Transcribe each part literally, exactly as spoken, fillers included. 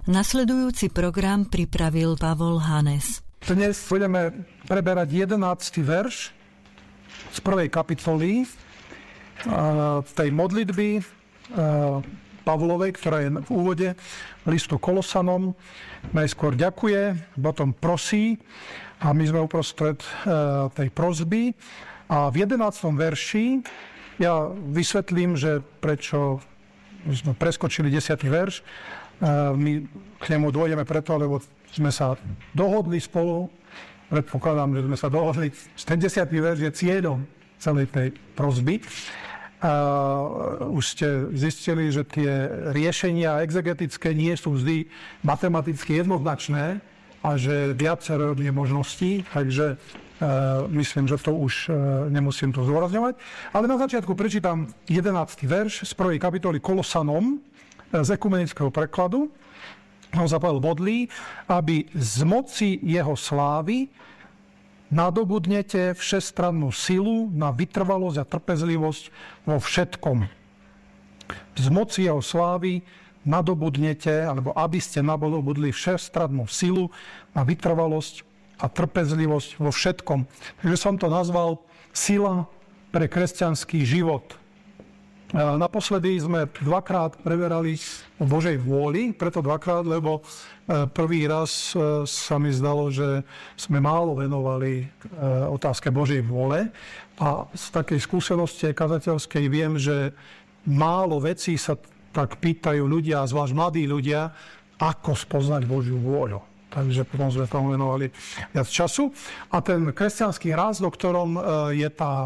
Nasledujúci program pripravil Pavol Hanes. Dnes budeme preberať jedenásty verš z prvej kapitoly tej modlitby Pavlovej, ktorá je v úvode listu Kolosanom. Najskôr ďakuje, potom prosí a my sme uprostred tej prosby. A v jedenástom verši ja vysvetlím, že prečo sme preskočili desiaty verš. My k nemu dôjdeme preto, lebo sme sa dohodli spolu, predpokladám, že sme sa dohodli, že ten desiaty verš je cieľom celej tej prosby. Uh, už ste zistili, že tie riešenia exegetické nie sú vždy matematicky jednoznačné a že viacero je možností, takže uh, myslím, že to už uh, nemusím to zdôrazňovať. Ale na začiatku prečítam jedenásty verš z prvej kapitoly Kolosanom z ekumenického prekladu. On sa Pavel modlí, aby z moci jeho slávy nadobudnete všestrannú silu na vytrvalosť a trpezlivosť vo všetkom. Z moci jeho slávy nadobudnete, alebo aby ste nadobudli všestrannú silu na vytrvalosť a trpezlivosť vo všetkom. Takže som to nazval sila pre kresťanský život. Naposledy sme dvakrát preberali o Božej vôli, preto dvakrát, lebo prvý raz sa mi zdalo, že sme málo venovali otázke Božej vôle a z takej skúsenosti kazateľskej viem, že málo vecí sa tak pýtajú ľudia, zvlášť mladí ľudia, ako spoznať Božiu vôľu. Takže potom sme tomu venovali viac času. A ten kresťanský rast, o ktorom je tá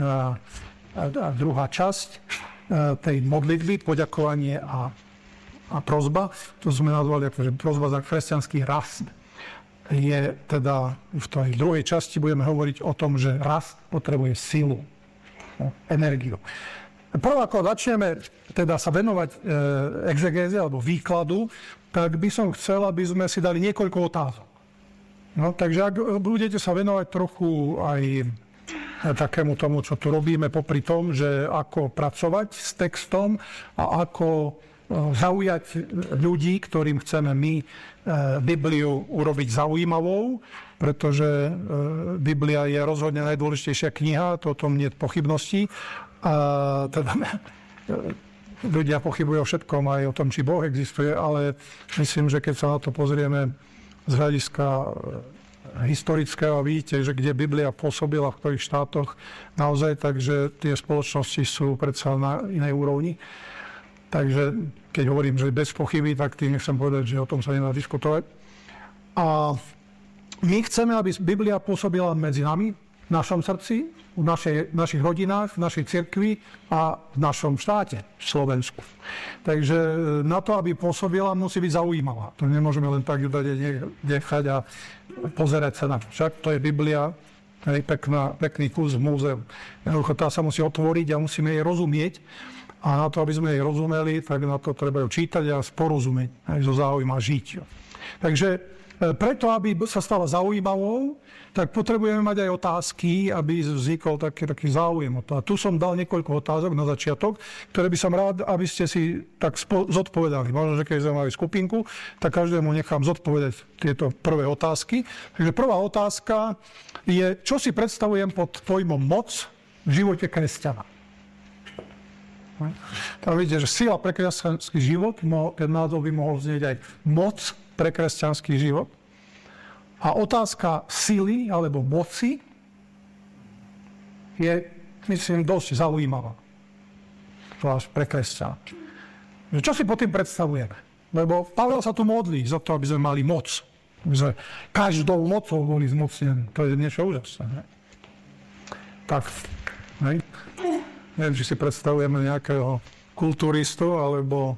druhá časť tej modlitby, poďakovanie a, a prosba, to sme nazvali akože prosba za kresťanský rast. Je teda v tej druhej časti budeme hovoriť o tom, že rast potrebuje silu, energiu. Prvo, ako začneme teda sa venovať e, exegéze alebo výkladu, tak by som chcel, aby sme si dali niekoľko otázok. No, takže ak budete sa venovať trochu aj takému tomu, čo tu robíme, popri tom, že ako pracovať s textom a ako zaujať ľudí, ktorým chceme my Bibliu urobiť zaujímavou, pretože Biblia je rozhodne najdôležitejšia kniha, to o tom nie je pochybností. A teda ľudia pochybujú o všetkom, aj o tom, či Boh existuje, ale myslím, že keď sa na to pozrieme z hľadiska historického a vidíte, že kde Biblia pôsobila v ktorých štátoch naozaj, takže tie spoločnosti sú predsa na inej úrovni. Takže keď hovorím, že bez pochyby, tak tým nechcem povedať, že o tom sa nedá diskutovať. A my chceme, aby Biblia pôsobila medzi nami, v našom srdci, v našej, našich rodinách, v našej cirkvi a v našom štáte, v Slovensku. Takže na to, aby pôsobila, musí byť zaujímavá. To nemôžeme len tak ju dať nechať a pozerať sa na to. Však to je Biblia, je pekná, pekný kus v múzeu. Tá sa musí otvoriť a musíme jej rozumieť. A na to, aby sme jej rozumeli, tak na to treba ju čítať a porozumieť. Aj zo záujma žiť. Takže preto, aby sa stala zaujímavou, tak potrebujeme mať aj otázky, aby vznikol taký, taký záujem. A tu som dal niekoľko otázok na začiatok, ktoré by som rád, aby ste si tak spo- zodpovedali. Možno, že keď sme mali skupinku, tak každému nechám zodpovedať tieto prvé otázky. Takže prvá otázka je, čo si predstavujem pod pojmom moc v živote kresťana. Tam vidíte, že sila pre kresťanský život, ten názov by mohol znieť aj moc pre kresťanský život. A otázka sily alebo moci je, myslím, dosť zaujímavá. Zvlášť pre kresťana. Čo si pod tým predstavujeme? Lebo Pavel sa tu modlí za to, aby sme mali moc. Aby sme každou mocou boli zmocnení. To je niečo úžasné. Ne? Tak, ne? Neviem, či si predstavujeme nejakého kulturistu alebo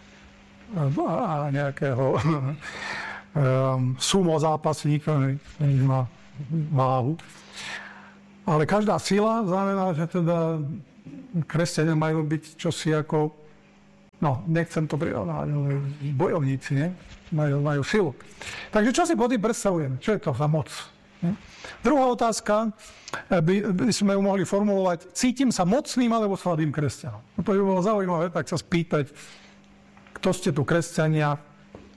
nejakého um, sumo zápasníka, ktorý má váhu. Ale každá sila znamená, že teda kresťania majú byť čosi ako, no, nechcem to prirovnať, ale bojovníci, ne? Majú, majú silu. Takže čo si pod tým predstavujeme? Čo je to za moc? Ne? Druhá otázka, by, by sme ju mohli formulovať, cítim sa mocným alebo slabým kresťanom. No to by bolo zaujímavé, tak sa spýtať, kto ste tu kresťania,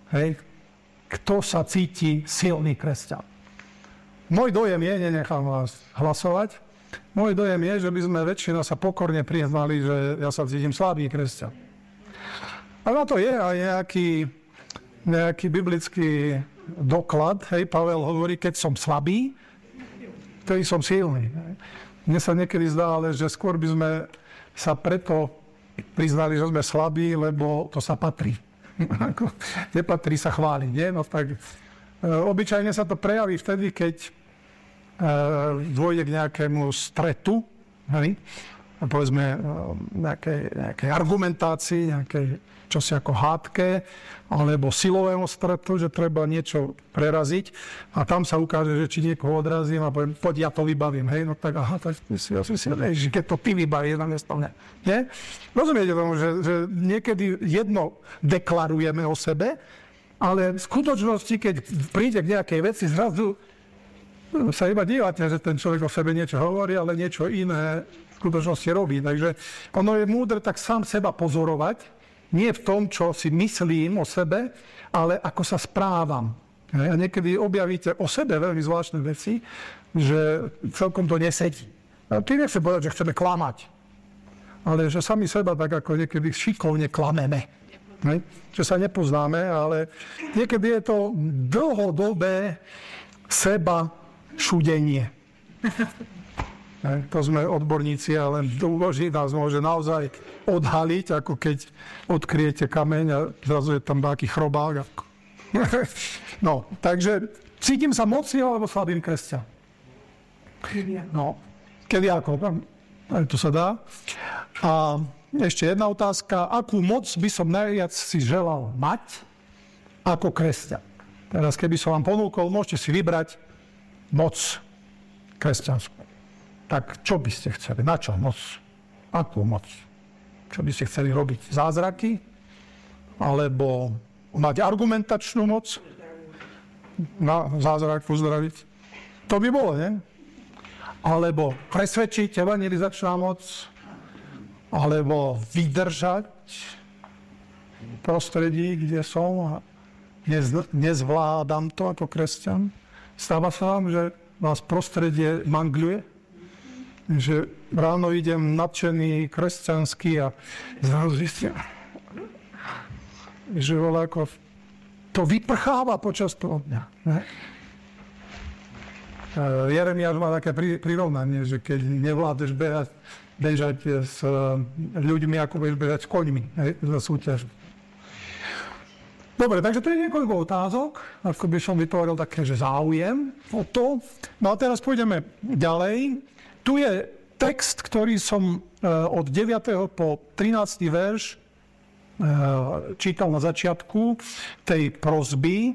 hej, kto sa cíti silný kresťan. Môj dojem je, nenechám vás hlasovať, môj dojem je, že by sme väčšina sa pokorne priznali, že ja sa cítim slabý kresťan. A na to je aj nejaký, nejaký biblický doklad, hej, Pavel hovorí, keď som slabý, vtedy som silný. Mne sa niekedy zdá, ale že skôr by sme sa preto priznali, že sme slabí, lebo to sa patrí. Nepatrí sa chváliť, nie? No tak e, obyčajne sa to prejaví vtedy, keď e, dôjde k nejakému stretu, hej? Povedzme nejakej, nejakej argumentácii, nejakej čosi ako hádke, alebo silovému stretu, že treba niečo preraziť a tam sa ukáže, že či niekoho odrazím a poviem, poď, ja to vybavím, hej, no tak aha, tak si, ja si si, že keď to ty vybavíš, namiesto mňa, nie? Rozumiete tomu, že, že niekedy jedno deklarujeme o sebe, ale v skutočnosti, keď príde k nejakej veci, zrazu sa iba dívate, že ten človek o sebe niečo hovorí, ale niečo iné v skutočnosti robí. Takže ono je múdre tak sám seba pozorovať, nie v tom, čo si myslím o sebe, ale ako sa správam. A niekedy objavíte o sebe veľmi zvláštne veci, že celkom to nesedí. A tým nechcem povedať, že chceme klamať, ale že sami seba tak ako niekedy šikovne klameme. Že sa nepoznáme, ale niekedy je to dlhodobé seba šudenie. To sme odborníci, ale Boží nás môže naozaj odhaliť, ako keď odkryjete kameň a zrazu je tam taký chrobák. No, takže cítim sa mocný alebo slabým kresťan? No, kedy ako? Aj to sa dá. A ešte jedna otázka. Akú moc by som najviac si želal mať ako kresťan? Teraz, keby som vám ponúkol, môžete si vybrať moc kresťanskú. Tak čo by ste chceli? Na čo moc? Akú moc? Čo by ste chceli robiť? Zázraky? Alebo mať argumentačnú moc? Na zázrak uzdraviť? To by bolo, nie? Alebo presvedčiť, evangelizačná moc? Alebo vydržať v prostredí, kde som a nez- nezvládam to ako kresťan? Stáva sa vám, že vás prostredie mangľuje? Že ráno idem nadšený, kresťanský a zrazu zistím, že voľa ako to vyprcháva počas toho dňa. Ne? Jeremiáš má také prirovnanie, že keď nevládeš behať, bežať s ľuďmi, ako budeš bežať s koňmi, hej, za súťaž. Dobre, takže to je niekoľko otázok, ako by som vytvoril také, že záujem o to. No a teraz pôjdeme ďalej. Tu je text, ktorý som od deviateho po trinásty verš čítal na začiatku tej prosby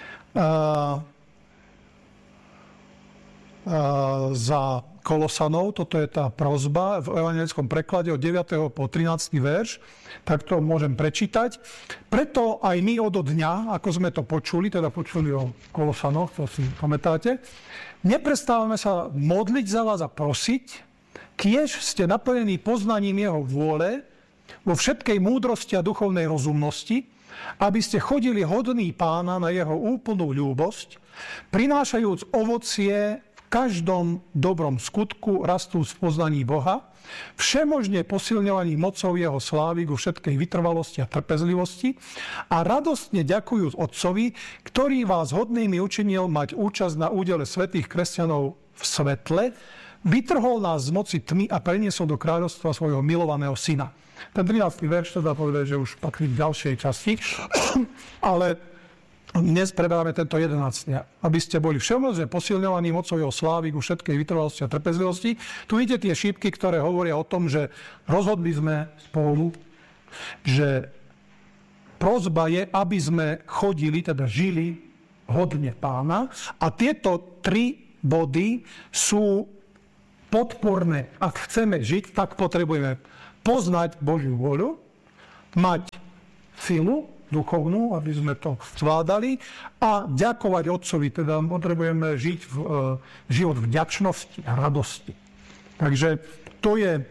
za Kolosanov. Toto je tá prosba v evanjelickom preklade od deviateho po trinásty verš. Tak to môžem prečítať. Preto aj my od dňa, ako sme to počuli, teda počuli o Kolosanoch, to si pamätáte, neprestávame sa modliť za vás a prosiť, kiež ste naplnení poznaním jeho vôle vo všetkej múdrosti a duchovnej rozumnosti, aby ste chodili hodní Pána na jeho úplnú ľúbosť, prinášajúc ovocie v každom dobrom skutku, rastúc v poznaní Boha, všemožne posilňovaní mocou jeho slávy ku všetkej vytrvalosti a trpezlivosti a radostne ďakujúc Otcovi, ktorý vás hodnými učinil mať účasť na údele svätých kresťanov v svetle, vytrhol nás z moci tmy a preniesol do kráľovstva svojho milovaného syna. Ten trinásty verš teda povedať, že už patrí v ďalšej časti, ale dnes preberáme tento jedenásty. Aby ste boli všemožne posilňovaní mocou jeho slávy ku všetkej vytrvalosti a trpezlivosti. Tu vidíte tie šípky, ktoré hovoria o tom, že rozhodli sme spolu, že prosba je, aby sme chodili, teda žili hodne Pána. A tieto tri body sú podporné. Ak chceme žiť, tak potrebujeme poznať Božiu vôľu, mať silu duchovnú, aby sme to zvládali a ďakovať Otcovi. Teda potrebujeme žiť v, život vďačnosti a radosti. Takže to je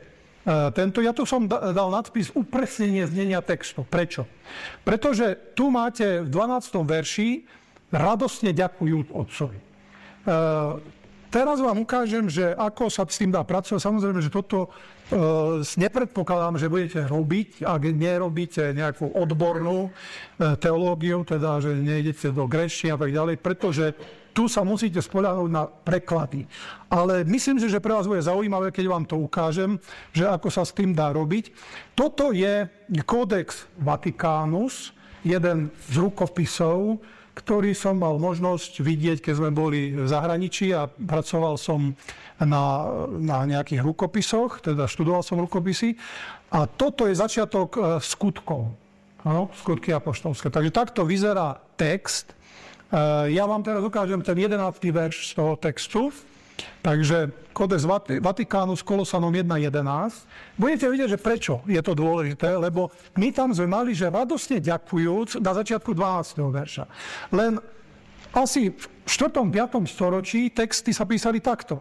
tento. Ja tu som dal nadpis upresnenie znenia textu. Prečo? Pretože tu máte v dvanástom verši radostne ďakujú otcovi. Teraz vám ukážem, že ako sa s tým dá pracovať. Samozrejme, že toto e, nepredpokladám, že budete robiť, ak nerobíte nejakú odbornú e, teológiu, teda, že nejdete do gréčtiny a tak ďalej, pretože tu sa musíte spoľahnúť na preklady. Ale myslím si, že pre vás bude zaujímavé, keď vám to ukážem, že ako sa s tým dá robiť. Toto je Codex Vaticanus, jeden z rukopisov, ktorý som mal možnosť vidieť, keď sme boli v zahraničí a pracoval som na, na nejakých rukopisoch, teda študoval som rukopisy. A toto je začiatok skutkov. Áno, skutky apoštolské. Takže takto vyzerá text. Ja vám teraz ukážem ten jedenásty verš z toho textu. Takže Codex Vaticanus Kolosanom jedna jedenásť. Budete vidieť, že prečo je to dôležité, lebo my tam sme mali, že radostne ďakujúc na začiatku dvanásteho verša. Len asi v štvrtom piatom storočí texty sa písali takto.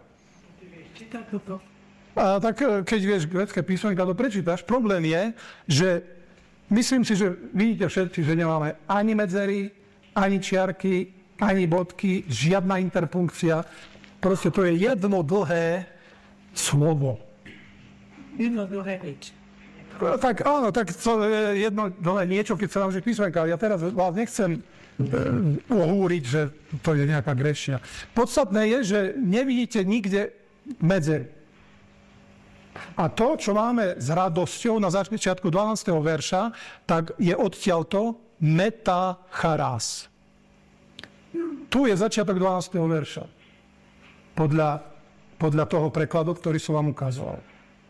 A tak keď vieš grécke písmo, tak to prečítaš. Problém je, že myslím si, že vidíte všetci, že nemáme ani medzery, ani čiarky, ani bodky, žiadna interpunkcia. Proste to je jedno dlhé slovo. Jedno dlhé nič. Tak áno, tak to je jedno dlhé niečo, keď sa nám že písmenka. Ja teraz vás nechcem ohúriť, že to je nejaká grešia. Podstatné je, že nevidíte nikde medzery. A to, čo máme s radosťou na začiatku dvanásteho verša, tak je odtiaľto metacharás. Tu je začiatok dvanásteho verša. Podľa, podľa toho prekladu, ktorý som vám ukazoval.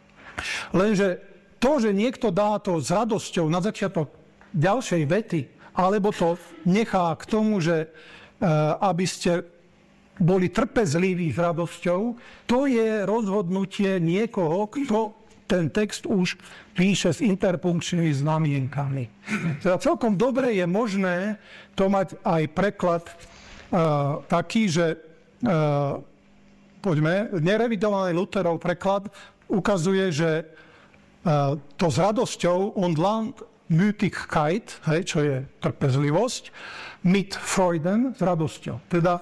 Lenže to, že niekto dá to s radosťou na začiatok ďalšej vety, alebo to nechá k tomu, že aby ste boli trpezliví s radosťou, to je rozhodnutie niekoho, kto ten text už píše s interpunkčnými znamienkami. Teda celkom dobre je možné to mať aj preklad uh, taký, že uh, poďme, nerevidovaný Lutherov preklad ukazuje, že uh, to s radosťou und lang Mütigkeit, hej, čo je trpezlivosť, mit Freuden, s radosťou. Teda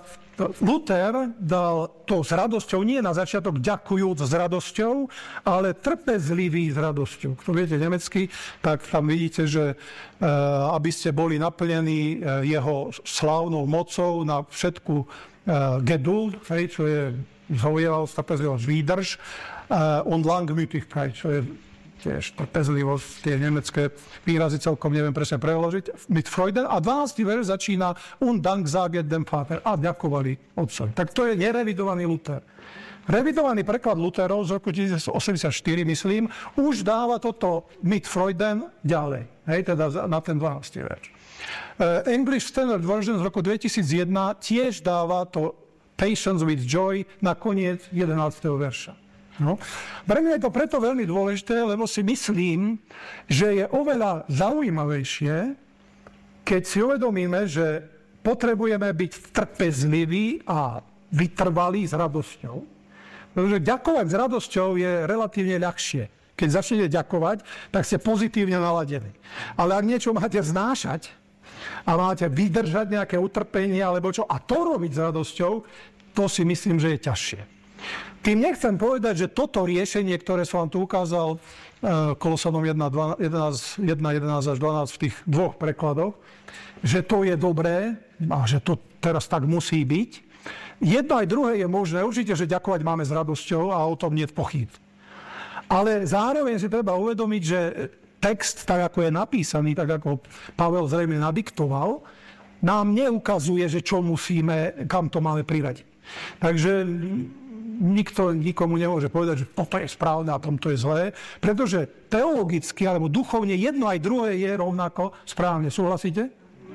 Luther dal to s radosťou, nie na začiatok ďakujúc s radosťou, ale trpezlivý s radosťou. Kto viete nemecky, tak tam vidíte, že uh, aby ste boli naplnení uh, jeho slávnou mocou na všetku uh, Geduld, hej, čo je zaujímavosť, trpezlivosť, výdrž, uh, und Langmütigkeit, čo je tiež trpezlivosť, tie nemecké výrazy celkom neviem presne preložiť, mit Freuden. A dvanásty verš začína und Dank saget dem Vater. A ďakovali otcovi. Tak to je nerevidovaný Luther. Revidovaný preklad Lutherov z roku devätnásťstoosemdesiatštyri, myslím, už dáva toto mit Freuden ďalej. Hej, teda na ten dvanásty verš. Uh, English Standard Version z roku dvetisícjeden tiež dáva to Patience with Joy na koniec jedenásteho verša. No. Pre mňa je to preto veľmi dôležité, lebo si myslím, že je oveľa zaujímavejšie, keď si uvedomíme, že potrebujeme byť trpezliví a vytrvalí s radosťou. Pretože ďakovať s radosťou je relatívne ľahšie. Keď začnete ďakovať, tak ste pozitívne naladení. Ale ak niečo máte znášať a máte vydržať nejaké utrpenie alebo čo, a to robiť s radosťou, to si myslím, že je ťažšie. Tým nechcem povedať, že toto riešenie, ktoré som vám tu ukázal, Kolosanom jedna jedenásť až dvanásť v tých dvoch prekladoch, že to je dobré a že to teraz tak musí byť. Jedno aj druhé je možné. Určite, že ďakovať máme s radosťou a o tom nie je pochyb. Ale zároveň si treba uvedomiť, že text, tak ako je napísaný, tak ako Pavel zrejme nadiktoval, nám neukazuje, že čo musíme, kam to máme priradiť. Takže nikto nikomu nemôže povedať, že toto je správne a tomto je zlé, pretože teologicky alebo duchovne jedno aj druhé je rovnako správne. Súhlasíte?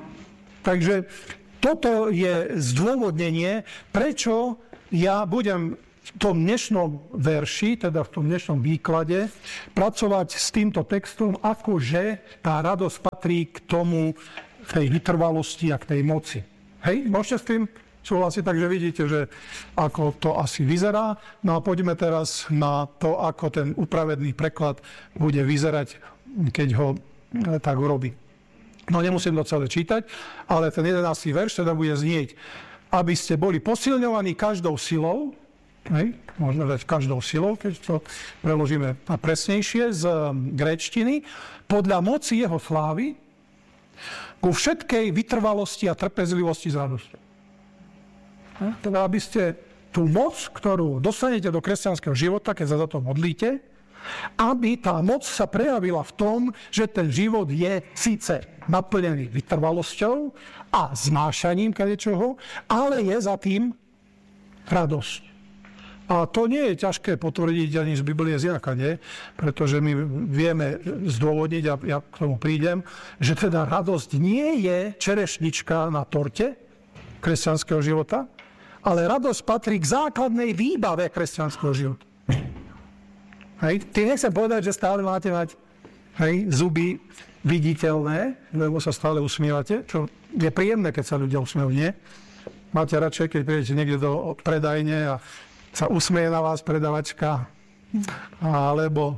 Takže toto je zdôvodnenie, prečo ja budem v tom dnešnom verši, teda v tom dnešnom výklade, pracovať s týmto textom, akože tá radosť patrí k tomu, tej vytrvalosti a k tej moci. Hej, môžete s tým Súhlasí, takže vidíte, že ako to asi vyzerá. No a poďme teraz na to, ako ten upravený preklad bude vyzerať, keď ho tak urobí. No nemusím to celé čítať, ale ten jedenásty verš teda bude znieť, aby ste boli posilňovaní každou silou, hej, môžeme dať každou silou, keď to preložíme na presnejšie z gréčtiny, podľa moci jeho slávy, ku všetkej vytrvalosti a trpezlivosti s radosťou. Teda, aby ste tú moc, ktorú dostanete do kresťanského života, keď sa za to modlíte, aby tá moc sa prejavila v tom, že ten život je síce naplnený vytrvalosťou a znášaním kadečoho, ale je za tým radosť. A to nie je ťažké potvrdiť ani z Biblie zjakade, pretože my vieme zdôvodniť, a ja k tomu prídem, že teda radosť nie je čerešnička na torte kresťanského života, ale radosť patrí k základnej výbave kresťanského života. Hej. Ty nechcem povedať, že stále máte mať hej, zuby viditeľné, lebo sa stále usmievate, čo je príjemné, keď sa ľudia usmievajú, nie? Máte radšej, keď prídete niekde do predajne a sa usmieje na vás predavačka, alebo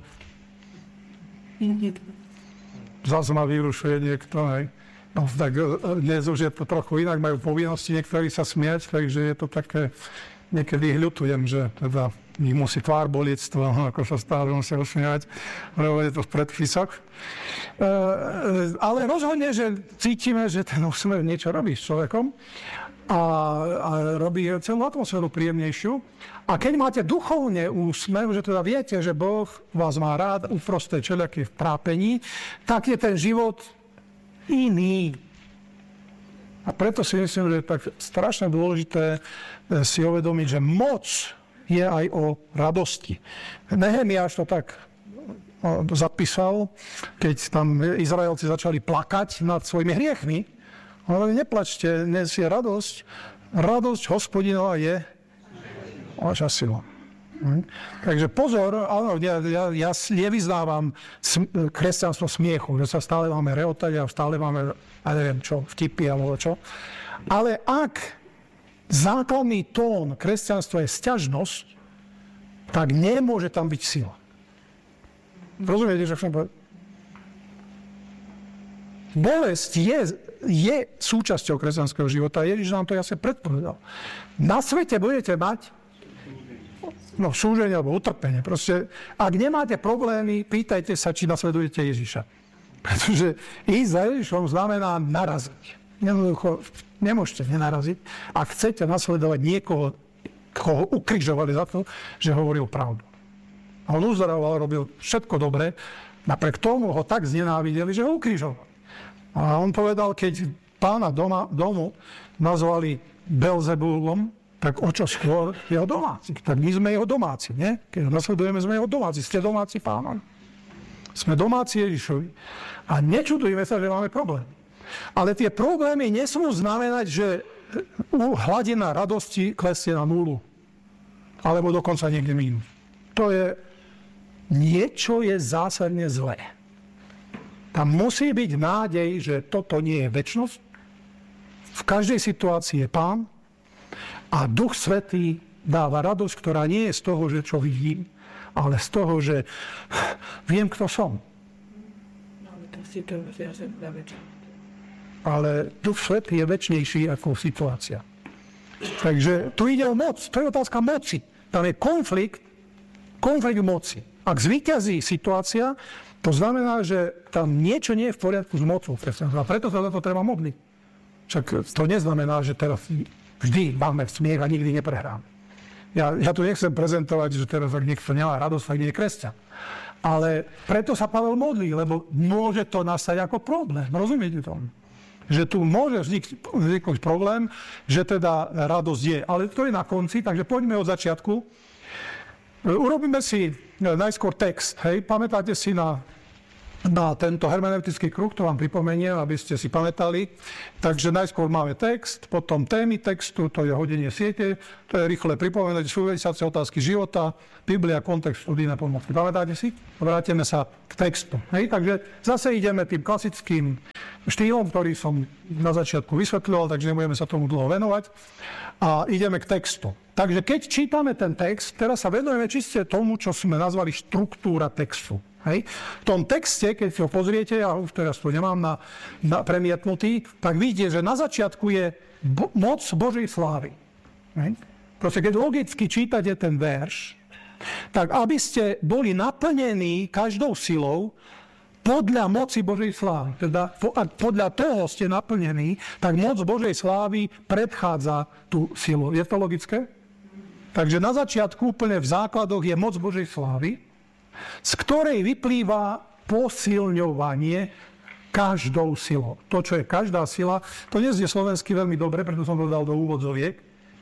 zase ma vyrušuje niekto, hej. No tak dnes už je to trochu inak, majú povinnosti niektorí sa smiať, takže je to také, niekedy hľutujem, že teda ich musí tvár bolieť z toho, ako sa stále musia usmievať, lebo je to v predpisoch. E, ale rozhodne, že cítime, že ten úsmev niečo robí s človekom a, a robí celú atmosféru príjemnejšiu. A keď máte duchovne úsmev, že teda viete, že Boh vás má rád uprostred všelijakých trápení, tak je ten život iný. A preto si myslím, že je tak strašne dôležité si uvedomiť, že moc je aj o radosti. Nehemiáš to tak zapísal, keď tam Izraelci začali plakať nad svojimi hriechmi. Ale neplačte, dnes je radosť. Radosť Hospodinova je vaša sila. Hm? Takže pozor, áno, ja, ja, ja nevyznávam sm- kresťanstvo smiechu, že sa stále máme reotať a stále máme, ja neviem čo, vtipy alebo čo. Ale ak základný tón kresťanstva je sťažnosť, tak nemôže tam byť sila. Rozumiete, že chcem povedať? Bolesť je, je súčasťou kresťanského života. Ježiš nám to jasne predpovedal. Na svete budete mať no, súženie alebo utrpenie. Proste, ak nemáte problémy, pýtajte sa, či nasledujete Ježiša. Pretože ísť za Ježišom znamená naraziť. Jednoducho, nemôžete nenaraziť. Ak chcete nasledovať niekoho, koho ukrižovali za to, že hovoril pravdu. A on uzdravoval, robil všetko dobre, napriek tomu ho tak znenávideli, že ho ukrižovali. A on povedal, keď pána doma, domu nazvali Belzebulom, tak o čo skôr jeho domáci. Tak my sme jeho domáci, nie? Keď ho nasledujeme, sme jeho domáci. Ste domáci pána. Sme domáci Ježišovi. A nečudujeme sa, že máme problém. Ale tie problémy nesmú znamenať, že hladina radosti klesie na nulu. Alebo dokonca niekde mínus. To je, niečo je zásadne zlé. Tam musí byť nádej, že toto nie je večnosť. V každej situácii je Pán a Duch Svätý dáva radosť, ktorá nie je z toho, že čo vidím, ale z toho, že viem, kto som. Ale Duch Svätý je večnejší ako situácia. Takže tu ide o moc. To je otázka moci. Tam je konflikt, konflikt moci. Ak zvíťazí situácia, to znamená, že tam niečo nie je v poriadku s mocou. A preto sa za to treba modliť. Však to neznamená, že teraz vždy máme smiech a nikdy neprehráme. Ja, ja tu nechcem prezentovať, že teraz ak niekto nemá radosť, tak nie je kresťan. Ale preto sa Pavel modlí, lebo môže to nastať ako problém. Rozumiete tomu? Že tu môže vzniknúť problém, že teda radosť je. Ale to je na konci, takže poďme od začiatku. Urobíme si najskôr text. Hej, pamätáte si na na tento hermeneutický kruh, to vám pripomeniem, aby ste si pamätali. Takže najskôr máme text, potom témy textu, to je hodenie siete, to je rýchle pripomenúť, súvisiace otázky života, Biblia, kontext, študijné pomoci. Pamätáte si? Vrátime sa k textu. Hej? Takže zase ideme tým klasickým štýlom, ktorý som na začiatku vysvetľoval, takže nebudeme sa tomu dlho venovať. A ideme k textu. Takže keď čítame ten text, teraz sa venujeme čiste tomu, čo sme nazvali štruktúra textu. Hej. V tom texte, keď si ho pozriete, ja už teraz to nemám na, na premietnutý, tak vidíte, že na začiatku je bo, moc Božej slávy. Hej. Proste, keď logicky čítate ten verš, tak aby ste boli naplnení každou silou podľa moci Božej slávy. Teda ak podľa toho ste naplnení, tak moc Božej slávy predchádza tú silu. Je to logické? Takže na začiatku, úplne v základoch, je moc Božej slávy, z ktorej vyplýva posilňovanie každou silou. To, čo je každá sila, to neznie slovensky veľmi dobre, preto som to dal do úvodzoviek.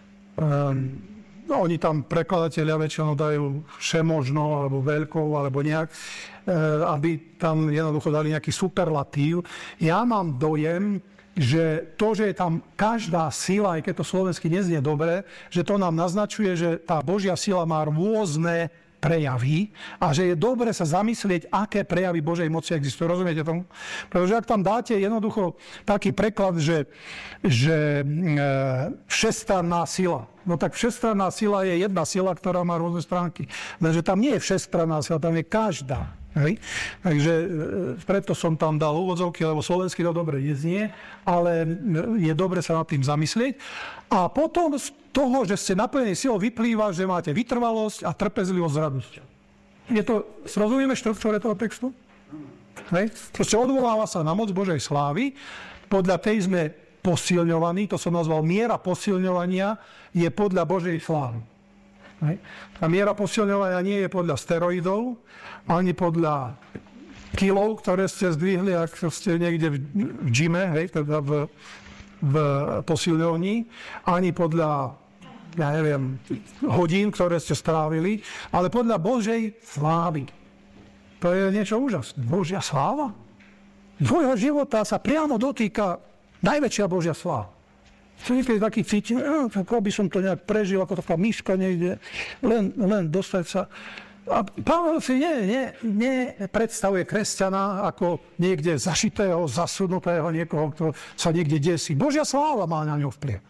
Um, no, oni tam prekladatelia väčšinou dajú všemožno, alebo veľkou, alebo nejak, uh, aby tam jednoducho dali nejaký superlatív. Ja mám dojem, že to, že je tam každá sila, aj keď to slovensky neznie dobre, že to nám naznačuje, že tá Božia sila má rôzne prejavy a že je dobre sa zamyslieť, aké prejavy Božej moci existujú. Rozumiete tomu? Pretože ak tam dáte jednoducho taký preklad, že, že e, všestranná sila, no tak všestranná sila je jedna sila, ktorá má rôzne stránky. Lenže tam nie je všestranná sila, tam je každá. Hej? Takže e, preto som tam dal úvodzovky, lebo slovensky to dobre neznie, ale je dobre sa nad tým zamyslieť. A potom z toho, že ste naplnení silou, vyplýva, že máte vytrvalosť a trpezlivosť s radosťou. Je to, rozumieme štruktúre toho textu? Hej? Proste odvoláva sa na moc Božej slávy, podľa tej sme posilňovaní, to som nazval miera posilňovania, je podľa Božej slávy. Hej? A miera posilňovania nie je podľa steroidov, ani podľa kilov, ktoré ste zdvihli, ak ste niekde v, v gyme, hej, teda v, v posilňovni, ani podľa, ja neviem, hodín, ktoré ste strávili, ale podľa Božej slávy. To je niečo úžasné. Božia sláva? Tvojho života sa priamo dotýka najväčšia Božia sláva. Čo niekedy taký cítim, no, ako by som to nejak prežil, ako taká myška niekde, len, len dostať sa. A Pavel si nie, nie, nepredstavuje kresťana ako niekde zašitého, zasunutého niekoho, kto sa niekde desí. Božia sláva má na ňo vplyv.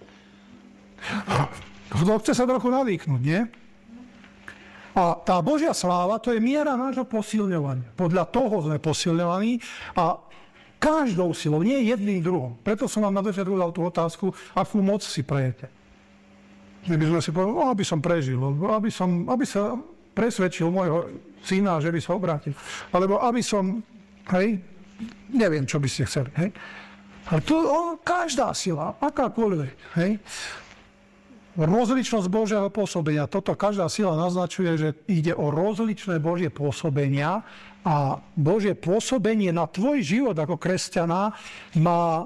Kto chce sa trochu nadýchnuť, nie? A tá Božia sláva, to je miera nášho posilňovania. Podľa toho sme posilňovaní a každou silou, nie jedným druhom. Preto som vám na začiatku dal tú otázku, akú moc si prejete. By sme si povedali, no, aby som prežil, aby, som, aby sa presvedčil môjho syna, že by sa obrátil. Alebo aby som, hej, neviem, čo by ste chceli, hej. Ale to o, každá sila, akákoľvek, hej. Rozličnosť Božieho pôsobenia. Toto každá sila naznačuje, že ide o rozličné Božie pôsobenia a Božie pôsobenie na tvoj život ako kresťana má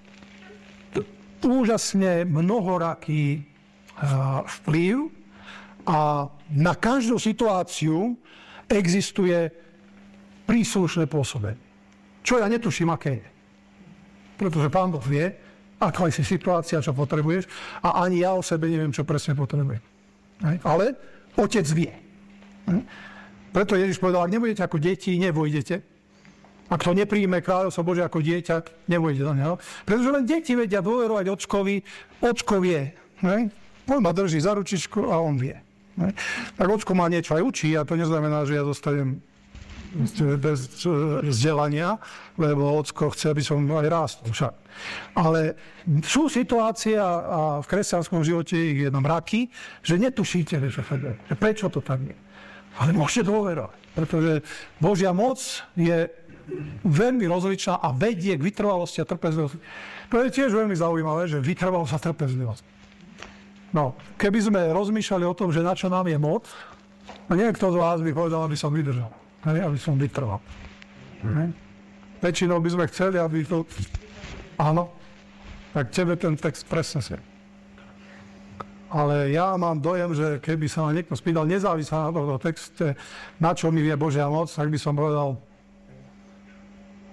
úžasne mnohoraký uh, vplyv a na každú situáciu existuje príslušné pôsobenie. Čo ja netuším, aké je. Pretože Pán Boh vie, aká je situácia, čo potrebuješ, a ani ja o sebe neviem, čo presne potrebujem. Ale Otec vie. Preto Ježiš povedal, ak nebudete ako deti, nevojdete. Ak to nepríjme kráľovstvo Božie ako dieťa, nevojdete do neho. Pretože len deti vedia dôverovať Ockovi. Ocko vie. On ma drží za ručičku a on vie. Tak Ocko ma niečo aj učí a to neznamená, že ja zostanem bez vzdelania, lebo Ocko chce, aby som aj rástol však. Ale sú situácie a v kresťanskom živote ich je mraky, že netušíte, že prečo to tak je. Ale môžete dôverovať, pretože Božia moc je veľmi rozličná a vedie k vytrvalosti a trpezlivosti. To je tiež veľmi zaujímavé, že vytrvalosť a trpezlivosť. No, keby sme rozmýšľali o tom, že na čo nám je moc, a niekto z vás by povedal, aby som vydržal, aby som vytrval. Hmm. Väčšinou by sme chceli, aby to... Áno, tak tebe ten text presne si. Ale ja mám dojem, že keby sa ma niekto spýtal nezávisle na tomto texte, na čo mi vie Božia moc, tak by som povedal,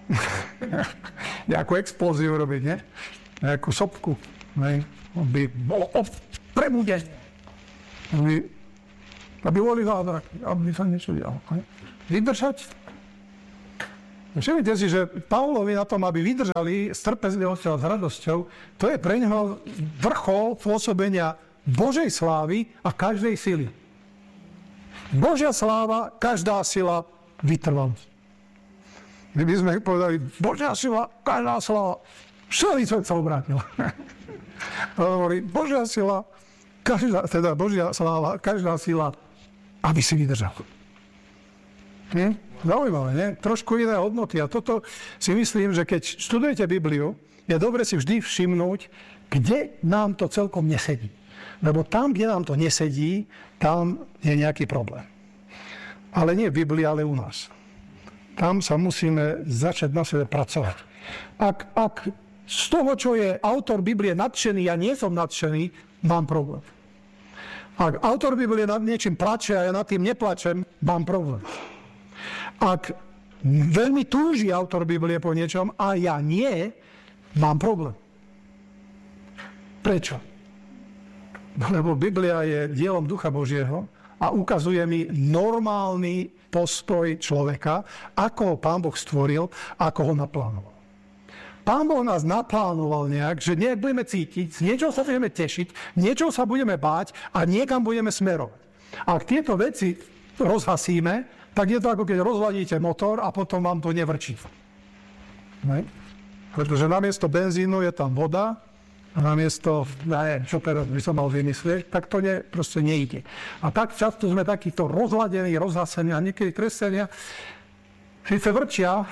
nejakú explóziu robiť, ne? Nejakú sopku, ne? Aby bolo prebudené. Aby, aby boli zázraky, aby sa niečo dialo. Ne? Vydržať. Všimnite si, že Pavlovi na tom, aby vydržali s trpezlivosťou a s radosťou, to je pre neho vrchol pôsobenia Božej slávy a každej sily. Božia sláva, každá sila, vytrvalosť. My by sme povedali, Božia sila, každá sláva, celý svet sa obrátil. Hovorí, Božia sila, každá, teda Božia sláva, každá sila, aby si vydržal. Hm? Zaujímavé, nie? Trošku iné hodnoty. A toto si myslím, že keď študujete Bibliu, je dobre si vždy všimnúť, kde nám to celkom nesedí. Lebo tam, kde nám to nesedí, tam je nejaký problém. Ale nie v Biblii, ale u nás. Tam sa musíme začať na sebe pracovať. Ak, ak z toho, čo je autor Biblie nadšený, ja nie som nadšený, mám problém. Ak autor Biblie nad niečím plače a ja nad tým neplačem, mám problém. Ak veľmi túži autor Biblie po niečom a ja nie, mám problém. Prečo? Lebo Biblia je dielom Ducha Božieho a ukazuje mi normálny postoj človeka, ako ho Pán Boh stvoril, ako ho naplánoval. Pán Boh nás naplánoval nejak, že nejak budeme cítiť, z niečoho sa budeme tešiť, niečoho sa budeme báť a niekam budeme smerovať. Ak tieto veci rozhasíme, tak je to ako keď rozladíte motor a potom vám to nevrčí. Ne? Pretože namiesto benzínu je tam voda, a namiesto, ne, čo teraz by som mal vymyslieť, tak to ne, proste nejde. A tak často sme takýto rozladení, rozhasení a niekedy kresťania síce vrčia,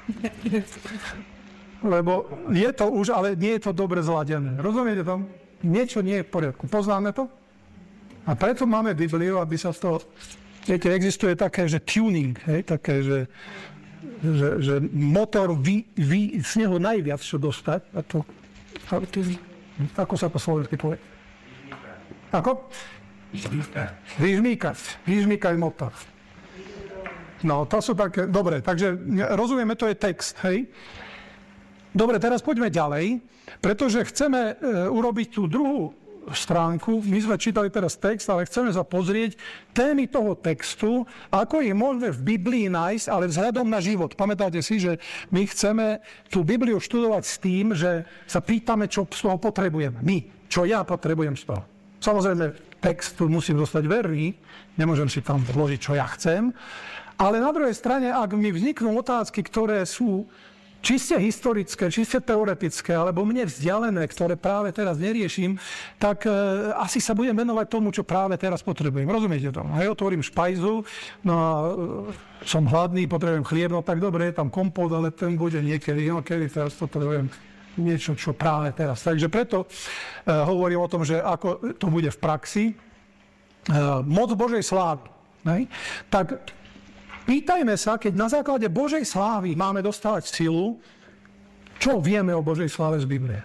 lebo je to už, ale nie je to dobre zladené. Rozumiete tomu? Niečo nie je v poriadku. Poznáme to? A preto máme Bibliu, aby sa z toho... Viete, existuje také, že tuning, hej, také, že, že, že motor vy, vy, z neho najviac čo dostať. A to... Ako sa po slovensky povie? Ako? Vyžmýkať. Vyžmýkať motor. No, to sú také... Dobre, takže rozumieme, to je text, hej? Dobre, teraz poďme ďalej, pretože chceme e, urobiť tú druhú stránku. My sme čítali teraz text, ale chceme sa pozrieť témy toho textu, ako ich môžeme v Biblii nájsť, ale vzhľadom na život. Pamätáte si, že my chceme tú Bibliu študovať s tým, že sa pýtame, čo z toho potrebujeme. My, čo ja potrebujem z toho. Samozrejme, text tu musím zostať verný, nemôžem si tam vložiť, čo ja chcem, ale na druhej strane, ak mi vzniknú otázky, ktoré sú čiste historické, čiste teoretické, alebo mne vzdialené, ktoré práve teraz neriešim, tak e, asi sa budem venovať tomu, čo práve teraz potrebujem. Rozumiete to? Hej, otvorím špajzu, no a e, som hladný, potrebujem chlieb, no tak dobre, je tam kompót, ale ten bude niekedy, no kedy teraz potrebujem niečo, čo práve teraz. Takže preto e, hovorím o tom, že ako to bude v praxi. E, moc Božej slávy. Hej? Tak pýtajme sa, keď na základe Božej slávy máme dostávať silu, čo vieme o Božej sláve z Biblie.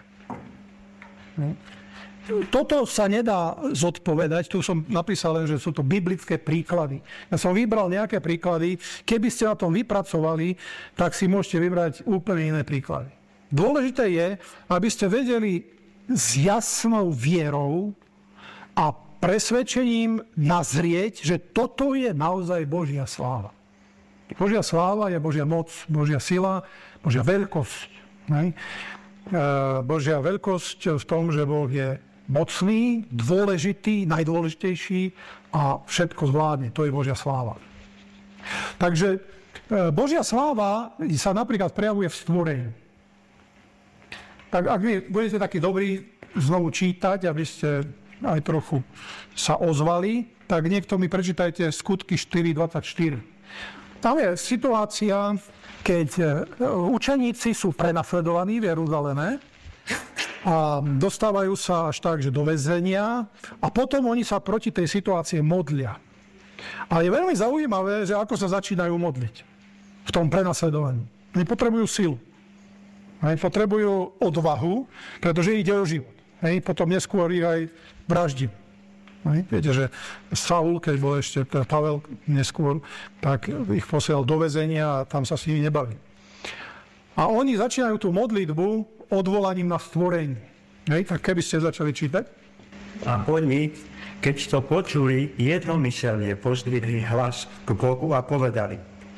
Toto sa nedá zodpovedať, tu som napísal len, že sú to biblické príklady. Ja som vybral nejaké príklady, keby ste na tom vypracovali, tak si môžete vybrať úplne iné príklady. Dôležité je, aby ste vedeli s jasnou vierou a presvedčením nazrieť, že toto je naozaj Božia sláva. Božia sláva je Božia moc, Božia sila, Božia veľkosť. Ne? Božia veľkosť v tom, že Boh je mocný, dôležitý, najdôležitejší a všetko zvládne. To je Božia sláva. Takže Božia sláva sa napríklad prejavuje v stvorení. Tak ak vy budete takí dobrí znovu čítať, aby ste aj trochu sa ozvali, tak niekto mi prečítajte Skutky štyri dvadsaťštyri. Tam je situácia, keď učeníci sú prenasledovaní v Jeruzaleme a dostávajú sa až tak, že do väzenia a potom oni sa proti tej situácii modlia. A je veľmi zaujímavé, že ako sa začínajú modliť v tom prenasledovaní. Oni potrebujú silu. Oni potrebujú odvahu, pretože ide o život. Potom neskôr ich aj vraždí. Viete, že Saul, keď bol ešte Pavel neskôr, tak ich posielal do väzenia a tam sa s nimi nebavil. A oni začínajú tú modlitbu odvolaním na stvorenie. Hej, tak keby ste začali čítať. A oni, keď to počuli, jednomyselne pozdvihli hlas k Bohu a povedali: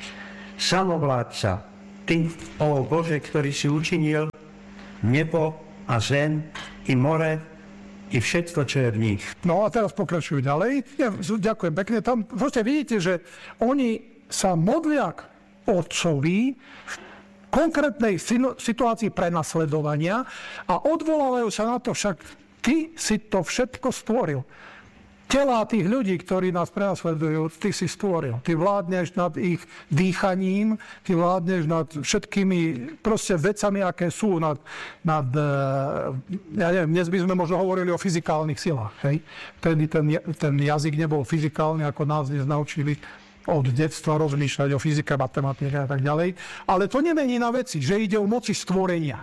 Samovládca, Ty, o Bože, ktorý si učinil nebo a zem, i more, i všetko, čo je v nich. No a teraz pokračujú ďalej. Ja, ďakujem pekne. Tam proste vidíte, že oni sa modlia k Otcovi v konkrétnej situácii prenasledovania a odvolávajú sa na to, však Ty si to všetko stvoril. Telá tých ľudí, ktorí nás prenasledujú, Ty si stvoril. Ty vládneš nad ich dýchaním, Ty vládneš nad všetkými proste vecami, aké sú, nad, nad ja neviem, dnes by sme možno hovorili o fyzikálnych silách. Hej? Tedy ten, ten jazyk nebol fyzikálny, ako nás dnes naučili od detstva rozmýšľať o fyzike, matematike a tak ďalej. Ale to nemení na veci, že ide o moci stvorenia.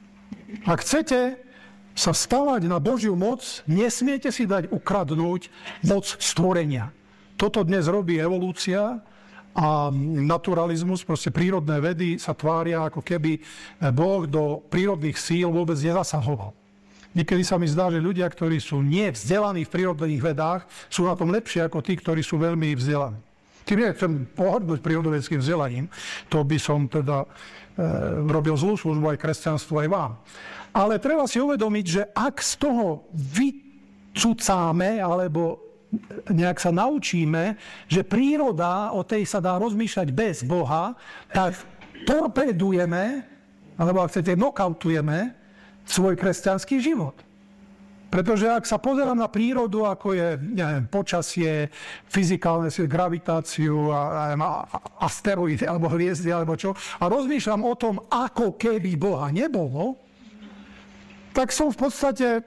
Ak chcete sa stavať na Božiu moc, nesmiete si dať ukradnúť moc stvorenia. Toto dnes robí evolúcia a naturalizmus, proste prírodné vedy sa tvária, ako keby Boh do prírodných síl vôbec nezasahoval. Niekedy sa mi zdá, že ľudia, ktorí sú nevzdelaní v prírodných vedách, sú na tom lepšie ako tí, ktorí sú veľmi vzdelaní. Tým nechcem pohrdnúť prírodovedeckým vzdelaním, to by som teda e, robil zlú službu aj kresťanstvu, aj vám. Ale treba si uvedomiť, že ak z toho vycucáme, alebo nejak sa naučíme, že príroda, o tej sa dá rozmýšľať bez Boha, tak torpédujeme, alebo ak chcete, nokautujeme svoj kresťanský život. Pretože ak sa pozerám na prírodu, ako je neviem, počasie, fyzikálne gravitáciu, a, a, asteroidy, alebo hviezdy, alebo čo, a rozmýšľam o tom, ako keby Boha nebolo, tak som v podstate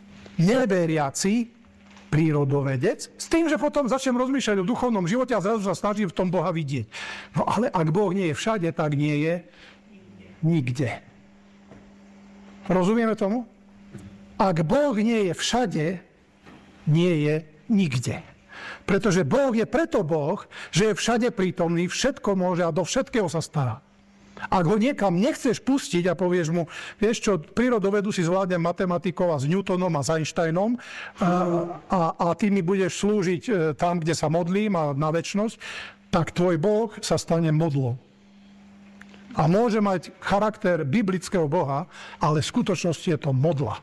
neveriaci prírodovedec, s tým, že potom začnem rozmýšľať o duchovnom živote a zrazu sa snažím v tom Boha vidieť. No ale ak Boh nie je všade, tak nie je nikde. Rozumieme tomu? Ak Boh nie je všade, nie je nikde. Pretože Boh je preto Boh, že je všade prítomný, všetko môže a do všetkého sa stará. Ak ho niekam nechceš pustiť a povieš mu, vieš čo, prírodovedu si zvládnem matematikou a s Newtonom a s Einsteinom a, a, a ty mi budeš slúžiť tam, kde sa modlím a na večnosť, tak tvoj Boh sa stane modlou. A môže mať charakter biblického Boha, ale v skutočnosti je to modla.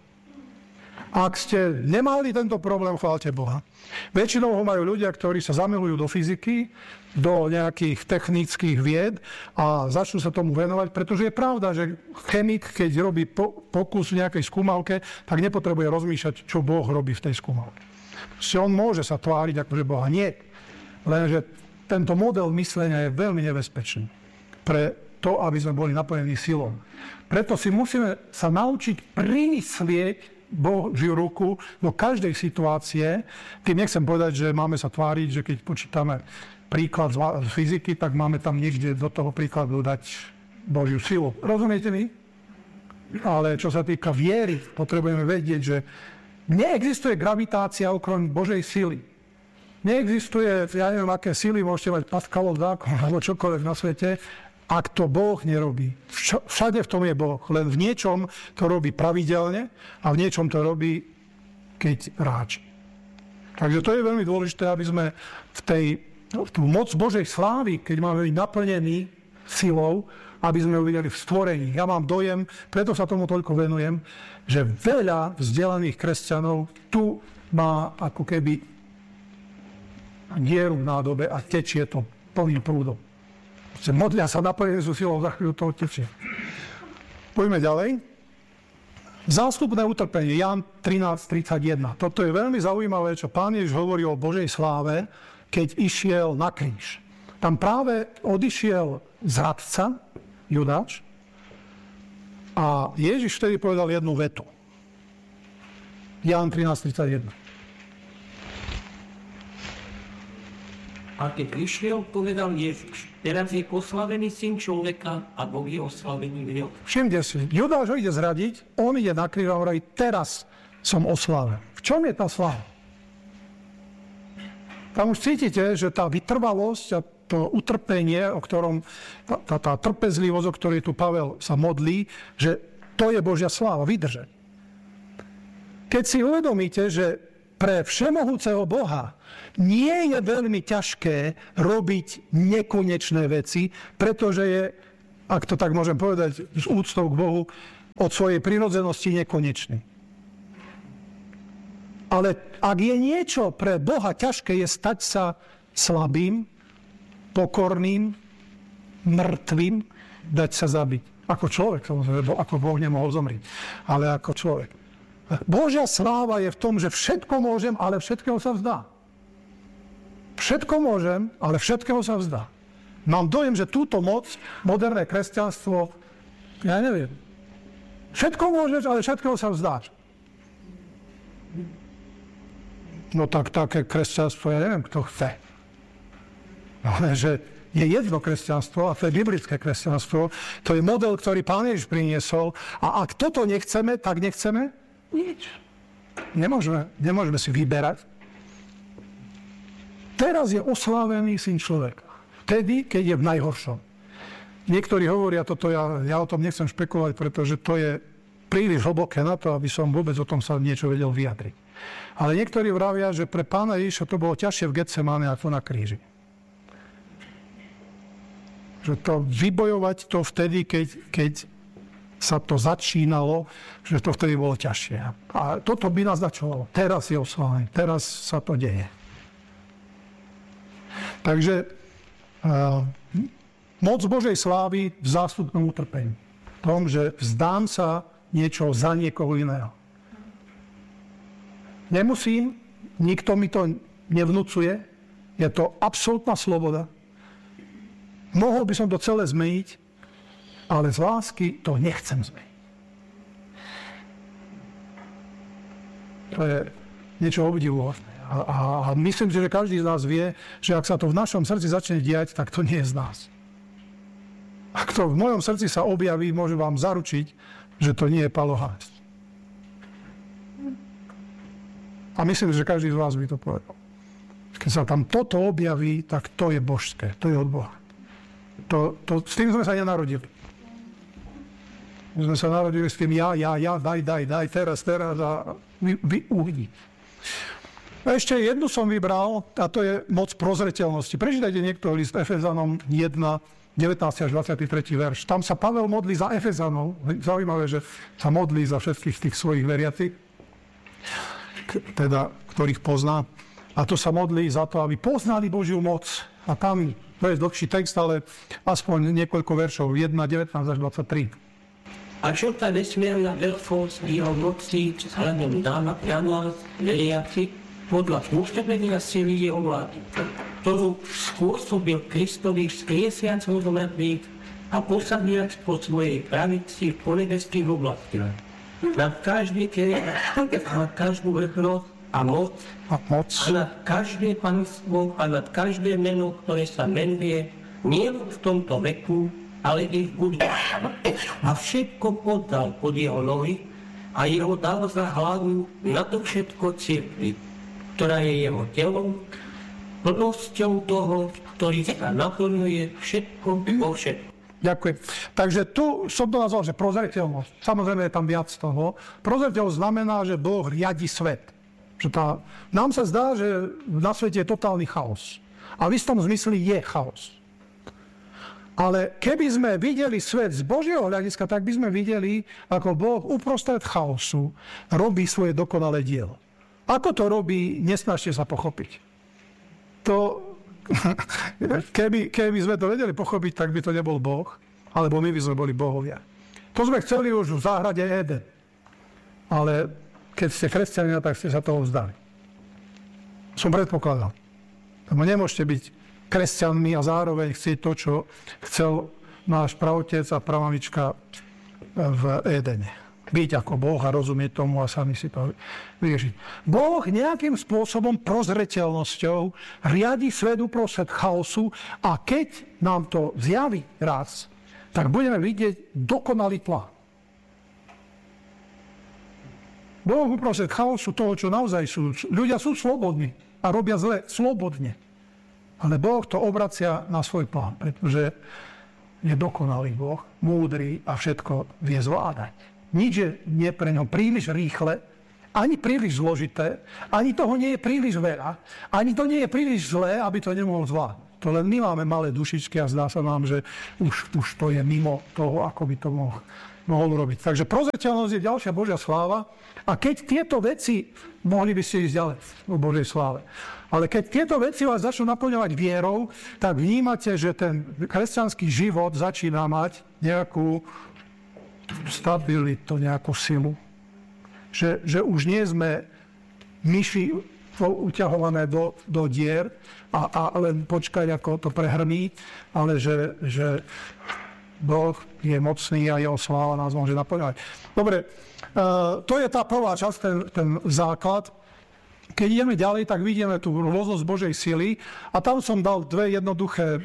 Ak ste nemali tento problém, chváľte Boha. Väčšinou ho majú ľudia, ktorí sa zamilujú do fyziky, do nejakých technických vied a začnú sa tomu venovať, pretože je pravda, že chemik, keď robí pokus v nejakej skúmavke, tak nepotrebuje rozmýšľať, čo Boh robí v tej skúmavke. On môže sa tváriť, akože Boha nie. Lenže tento model myslenia je veľmi nebezpečný pre to, aby sme boli napojení silou. Preto si musíme sa naučiť primyslieť Božiu ruku do každej situácie. Tým nechcem povedať, že máme sa tváriť, že keď počítame príklad z fyziky, tak máme tam niekde do toho príkladu dať Božiu silu. Rozumiete mi? Ale čo sa týka viery, potrebujeme vedieť, že neexistuje gravitácia okrem Božej sily. Neexistuje, ja neviem, aké sily môžete mať Pascalov zákon alebo čokoľvek na svete, ak to Boh nerobí. Všade v tom je Boh, len v niečom to robí pravidelne a v niečom to robí, keď ráči. Takže to je veľmi dôležité, aby sme v tej v tú moc Božej slávy, keď máme byť naplnení silou, aby sme ju videli v stvorení. Ja mám dojem, preto sa tomu toľko venujem, že veľa vzdelaných kresťanov tu má ako keby dieru v nádobe a tečie to plným prúdom. Modlia sa naplnení sú silou, za chvíľu toho tečie. Poďme ďalej. Zástupné utrpenie, Ján trinásť tridsaťjeden. Toto je veľmi zaujímavé, čo Pán Ježiš hovorí o Božej sláve, keď išiel na kríž. Tam práve odišiel zradca, Judáš, a Ježiš vtedy povedal jednu vetu. Ján trinásť tridsaťjeden. A keď prišiel, povedal Ježiš, teraz je poslavený syn človeka a Boh je oslavený v ňom. Všimte si, Judáš ho ide zradiť, on ide na kríž a hovorí, teraz som osláven. V čom je tá sláva? Tam už cítite, že tá vytrvalosť a to utrpenie, o ktorom, tá, tá, tá trpezlivosť, o ktorej tu Pavel sa modlí, že to je Božia sláva, vydržať. Keď si uvedomíte, že pre všemohúceho Boha nie je veľmi ťažké robiť nekonečné veci, pretože je, ak to tak môžem povedať, s úctou k Bohu, od svojej prirodzenosti nekonečný. Ale ak je niečo pre Boha ťažké, je stať sa slabým, pokorným, mŕtvým, dať sa zabiť. Ako človek, samozrejme, ako Boh nemohol zomrieť, ale ako človek. Božia sláva je v tom, že všetko môžem, ale všetkého sa vzdá. Všetko môžem, ale všetkého sa vzdá. Mám dojem, že túto moc, moderné kresťanstvo, ja neviem, všetko môžeš, ale všetkého sa vzdáš. No tak také kresťanstvo, ja neviem, kto chce. Ale že je jedno kresťanstvo, a to je biblické kresťanstvo, to je model, ktorý Pán Ježiš priniesol. A ak toto nechceme, tak nechceme nič. Nemôžeme, nemôžeme si vyberať. Teraz je oslávený Syn človeka. Vtedy, keď je v najhoršom. Niektorí hovoria toto, ja, ja o tom nechcem špekulovať, pretože to je príliš hlboké na to, aby som vôbec o tom sa niečo vedel vyjadriť. Ale niektorí vravia, že pre Pána Ježiša to bolo ťažšie v Getsemáne ako na kríži. Že to vybojovať to vtedy, keď, keď sa to začínalo, že to vtedy bolo ťažšie. A toto by naznačovalo. Teraz je oslávený, teraz sa to deje. Takže uh, moc Božej slávy v zástupnom utrpení. V tom, že vzdám sa niečo za niekoho iného. Nemusím, nikto mi to nevnúcuje, je to absolútna sloboda. Mohol by som to celé zmeniť, ale z lásky to nechcem zmeniť. To je niečo obdivuhodné. A, a, a myslím si, že každý z nás vie, že ak sa to v našom srdci začne diať, tak to nie je z nás. Ak to v mojom srdci sa objaví, môžem vám zaručiť, že to nie je Palo Haneš. A myslím, že každý z vás by to povedal. Keď sa tam toto objaví, tak to je božské, to je od Boha. To, to, s tým sme sa nenarodili. My sme sa narodili s tým ja, ja, ja, daj, daj, daj, teraz, teraz a vy, vy uvidí. A ešte jednu som vybral, a to je moc prozreteľnosti. Prečítajte niekto list Efezanom jeden, devätnásty až dvadsiaty tretí verš. Tam sa Pavel modlí za Efezanov. Zaujímavé, že sa modlí za všetkých tých svojich veriacich, teda, ktorých pozná. A to sa modlí za to, aby poznali Božiu moc. A tam, to je dlhší text, ale aspoň niekoľko veršov. jeden, devätnásť až dvadsaťtri. A čo tá vesmierna veľkosť jeho moci vzhľadom na nás veriaci podľa pôsobenia sily jeho vlády, ktorú spôsobil Kristovi vzkriesiac ho z mŕtvych a posadiac po svojej pravici v ponebeských oblastiach. Nad každý kieľ, nad každú vrchnosť a moc, a moc, a nad každé panstvo a nad každé meno, ktoré sa menuje nie v tomto veku, ale i v budúcnosti. A všetko poddal pod jeho nohy a jeho dal za hlavu na to všetko cirkvi, ktorá je jeho telom, plnosťou toho, ktorý sa naplňuje všetko vo všetko. Ďakujem. Takže tu som to nazval, že prozreteľnosť. Samozrejme je tam viac toho. Prozreteľnosť znamená, že Boh riadi svet. Že tá, nám sa zdá, že na svete je totálny chaos. A v istom zmysli je chaos. Ale keby sme videli svet z Božieho hľadiska, tak by sme videli, ako Boh uprostred chaosu robí svoje dokonalé dielo. Ako to robí, nesnažte sa pochopiť. To, keby, keby sme to vedeli pochopiť, tak by to nebol Boh, alebo my by sme boli bohovia. To sme chceli už v záhrade Eden. Ale keď ste kresťania, tak ste sa toho vzdali. Som predpokladal. Lebo nemôžete byť kresťanmi a zároveň chcieť to, čo chcel náš praotec a pramamička v Édene. Byť ako Boh a rozumieť tomu a sami si to vyriešiť. Boh nejakým spôsobom prozreteľnosťou riadi svet uprostred chaosu a keď nám to zjaví raz, tak budeme vidieť dokonalý plán. Boh uprostred chaosu toho, čo naozaj sú. Ľudia sú slobodní a robia zle slobodne. Ale Boh to obracia na svoj plán, pretože je dokonalý Boh, múdry a všetko vie zvládať. Nič je nie pre ňo príliš rýchle, ani príliš zložité, ani toho nie je príliš veľa, ani to nie je príliš zlé, aby to nemohol zvládať. To len my máme malé dušičky a zdá sa nám, že už, už to je mimo toho, ako by to mohol, mohol robiť. Takže prozreteľnosť je ďalšia Božia sláva. A keď tieto veci, mohli by ste ísť ďalej o Božej sláve, ale keď tieto veci vás začnú naplňovať vierou, tak vnímate, že ten kresťanský život začína mať nejakú stabilitu, nejakú silu. Že, že už nie sme myši uťahované do, do dier a, a len počkať, ako to prehrmí, ale že, že Boh je mocný a jeho sláva nás môže naplňovať. Dobre, uh, to je tá prvá časť, ten, ten základ. Keď ideme ďalej, tak vidíme tú rôznosť Božej sily a tam som dal dve jednoduché uh,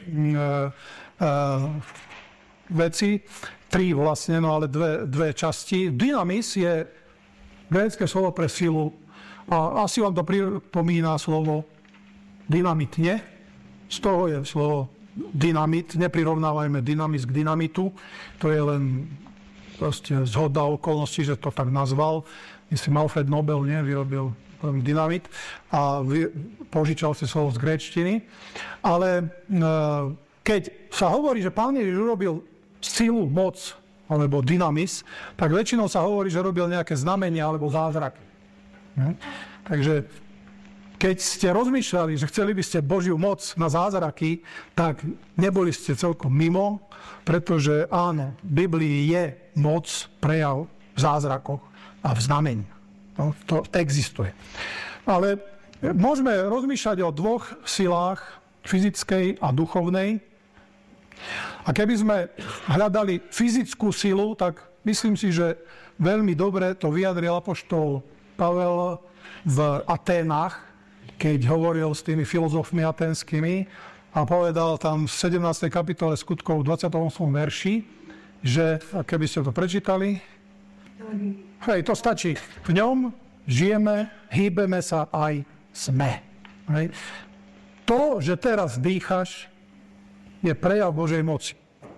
uh, veci, tri vlastne, no ale dve, dve časti. Dynamis je grécke slovo pre silu a asi vám to pripomína slovo dynamitne. Z toho je slovo dynamit. Neprirovnávajme dynamis k dynamitu. To je len proste zhoda okolností, že to tak nazval. Myslím, Alfred Nobel nie, vyrobil dynamit a vy, požičal si slovo z gréčtiny. Ale e, keď sa hovorí, že Pán Ježiš urobil silu, moc alebo dynamis, tak väčšinou sa hovorí, že robil nejaké znamenia alebo zázraky. Hm? Takže keď ste rozmýšľali, že chceli by ste Božiu moc na zázraky, tak neboli ste celkom mimo, pretože áno, v Biblii je moc, prejav v zázrakoch a v znamení. No, to existuje. Ale môžeme rozmýšľať o dvoch silách, fyzickej a duchovnej. A keby sme hľadali fyzickú silu, tak myslím si, že veľmi dobre to vyjadril apoštol Pavel v Aténach, keď hovoril s tými filozofmi aténskymi a povedal tam v sedemnástej kapitole skutkov v dvadsiatom ôsmom verši, že, keby ste to prečítali, hej, to stačí. V ňom žijeme, hýbeme sa aj sme. Hej. To, že teraz dýchaš, je prejav Božej moci.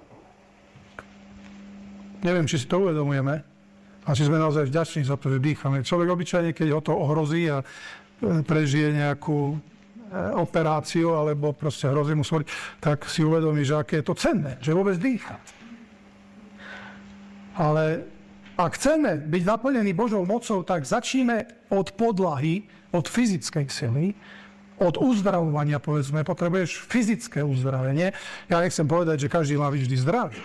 Neviem, či si to uvedomujeme a či sme naozaj vďační za to, že dýchame. Človek obyčajne, keď ho to ohrozí a prežije nejakú operáciu alebo proste hrozí mu smrť, tak si uvedomí, že aké je to cenné, že vôbec dýcha. Ale ak chceme byť naplnení Božou mocou, tak začneme od podlahy, od fyzickej sily, od uzdravovania, povedzme, potrebuješ fyzické uzdravenie. Ja nechcem povedať, že každý má byť vždy zdravý.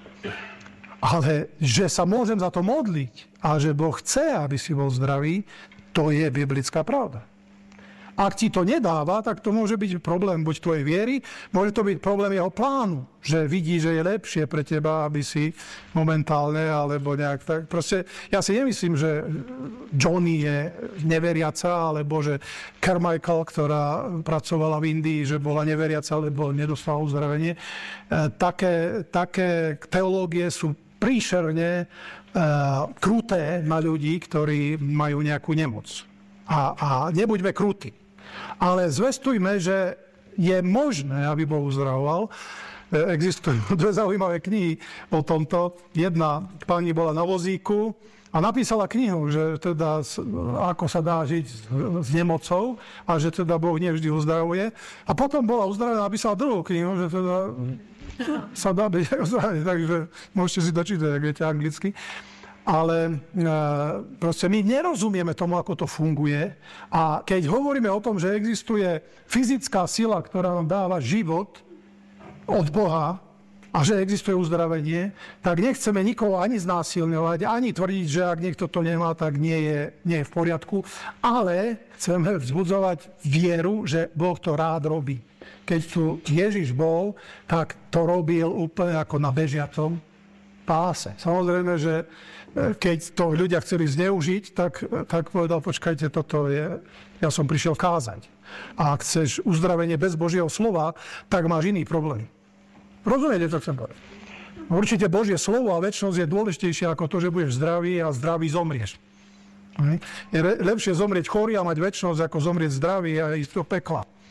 Ale že sa môžem za to modliť a že Boh chce, aby si bol zdravý, to je biblická pravda. Ak ti to nedáva, tak to môže byť problém buď tvojej viery, môže to byť problém jeho plánu, že vidí, že je lepšie pre teba, aby si momentálne, alebo nejak tak. Proste, ja si nemyslím, že Johnny je neveriaca, alebo že Carmichael, ktorá pracovala v Indii, že bola neveriaca, alebo nedostala uzdravenie. Také, také teológie sú príšerne uh, kruté na ľudí, ktorí majú nejakú nemoc. A, a nebuďme krutí. Ale zvestujme, že je možné, aby Boh uzdravoval. Existujú dve zaujímavé knihy o tomto. Jedna pani bola na vozíku a napísala knihu, že teda ako sa dá žiť s nemocou a že teda Boh nevždy uzdravuje. A potom bola uzdravená a napísala druhú knihu, že teda sa dá byť uzdravený. Takže môžete si dočítať, ak viete anglicky. Ale e, proste my nerozumieme tomu, ako to funguje. A keď hovoríme o tom, že existuje fyzická sila, ktorá nám dáva život od Boha a že existuje uzdravenie, tak nechceme nikoho ani znásilňovať, ani tvrdiť, že ak niekto to nemá, tak nie je, nie je v poriadku. Ale chceme vzbudzovať vieru, že Boh to rád robí. Keď tu Ježiš bol, tak to robil úplne ako na bežiacom páse. Samozrejme, že keď to ľudia chceli zneužiť, tak, tak povedal, počkajte, toto je, ja som prišiel kázať. A ak chceš uzdravenie bez Božieho slova, tak máš iný problém. Rozumiete, čo chcem povedať? Určite Božie slovo a večnosť je dôležitejšie ako to, že budeš zdravý a zdravý zomrieš. Je lepšie zomrieť chorý a mať večnosť, ako zomrieť zdravý a ísť do pekla.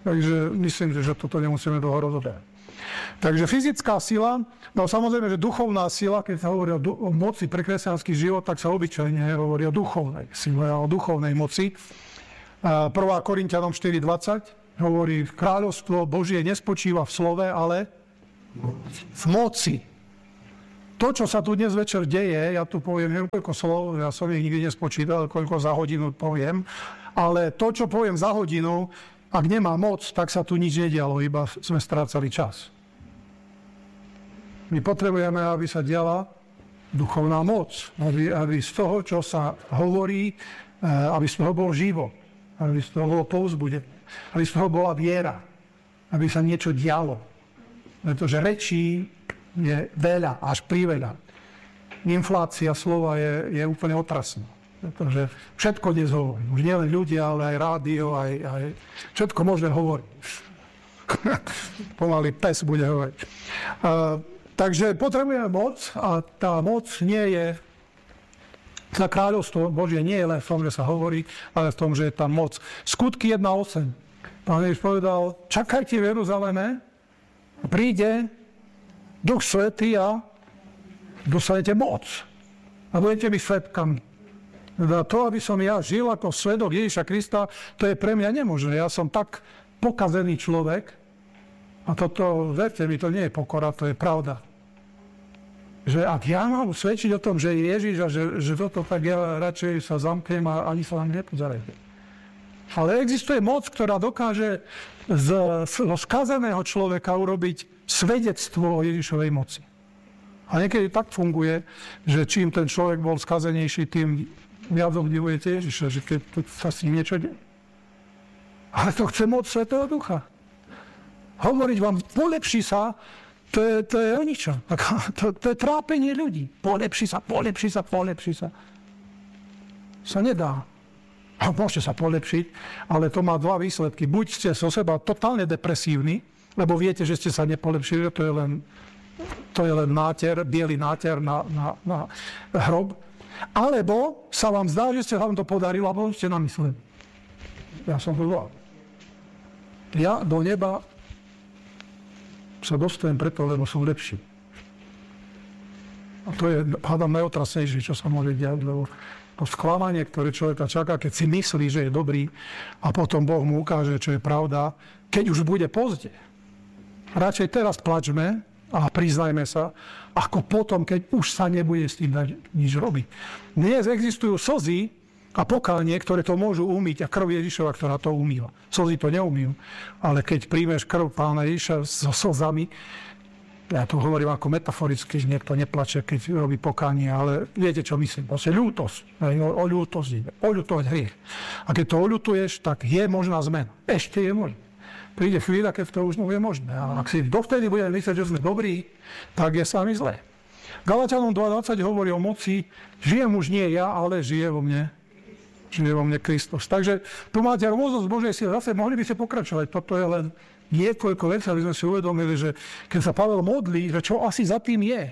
Takže myslím, že toto nemusíme dlho rozoberať. Takže fyzická sila, no samozrejme, že duchovná sila, keď sa hovorí o, du- o moci pre kresťanský život, tak sa obyčajne hovorí o duchovnej sile, o duchovnej moci. prvá Korinťanom štyri dvadsať hovorí, kráľovstvo Božie nespočíva v slove, ale v moci. To, čo sa tu dnes večer deje, ja tu poviem niekoľko slov, ja som ich nikdy nespočítal, koľko za hodinu poviem, ale to, čo poviem za hodinu, ak nemá moc, tak sa tu nič nedialo, iba sme strácali čas. My potrebujeme, aby sa diala duchovná moc, aby, aby z toho, čo sa hovorí, aby z toho bol život, aby z toho bolo povzbudenie, aby z toho bola viera, aby sa niečo dialo. Pretože rečí je veľa, až priveľa. Inflácia slova je, je úplne otrasná. Pretože všetko dnes hovorí. Už nie len ľudia, ale aj rádio, aj, aj všetko môžeme hovoriť. Pomaly pes bude hovoriť. Uh, takže potrebujeme moc a tá moc nie je, tá kráľovstvo Božie nie je len v tom, že sa hovorí, ale v tom, že je tam moc. Skutky jedna osem. Pán Ježiš povedal, čakajte v Jeruzaleme, príde Duch Svätý a dostanete moc. A budete mi svedkami. Teda to, aby som ja žil ako svedok Ježiša Krista, to je pre mňa nemožné. Ja som tak pokazený človek. A toto, verte mi, to nie je pokora, to je pravda. Že ak ja mám svedčiť o tom, že Ježiš a že, že toto, tak ja radšej sa zamknem a ani sa vám nepozerám. Ale existuje moc, ktorá dokáže z, zo skazeného človeka urobiť svedectvo o Ježišovej moci. A niekedy tak funguje, že čím ten človek bol skazenejší, tým viac obdivujete Ježiša, že keď sa s ním niečo deje. Ale to chce moc Svätého Ducha. Hovoriť vám, polepší sa, to je, to je o ničom. To, to je trápenie ľudí. Polepší sa, polepší sa, polepší sa. Sa nedá. Môžete sa polepšiť, ale to má dva výsledky. Buď ste so seba totálne depresívni, lebo viete, že ste sa nepolepšili, to je len, to je len náter, biely náter na, na, na hrob. Alebo sa vám zdá, že ste vám to podarilo, alebo ste namysleli. Ja som to volal. Ja do neba sa dostajem preto, lebo som lepší. A to je, hádam, najotrasnejšie, čo sa môže diať, lebo to sklamanie, ktoré človeka čaká, keď si myslí, že je dobrý a potom Boh mu ukáže, čo je pravda, keď už bude pozde. Radšej teraz plačme a priznajme sa, ako potom, keď už sa nebude s tým dať nič robiť. Dnes existujú slzy a pokánie, ktoré to môžu umyť a krv Ježišova, ktorá to umýva. Slzy to neumývajú, ale keď príjmeš krv Pána Ježiša so slzami, ja to hovorím ako metaforicky, že niekto neplače, keď robí pokánie, ale viete, čo myslím. Proste ľútosť. O, o ľútosť ide. Oľutovať hriech. A keď to oľutuješ, tak je možná zmena. Ešte je možná. Príde chvíľa, keď to už nie je možné. A ak si dovtedy budeme myslieť, že sme dobrí, tak je s vami zlé. Galatianom dva dvadsať hovorí o moci, žijem už nie ja, ale žije vo mne. Žije vo mne Kristus. Takže tu máte rôznosť Božej síly. Zase mohli by ste pokračovať. Toto je len niekoľko vecí, aby sme si uvedomili, že keď sa Pavel modlí, že čo asi za tým je.